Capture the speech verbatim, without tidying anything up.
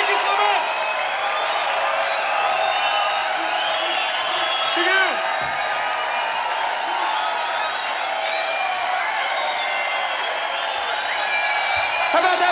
Thank you so much. Thank you. How about that?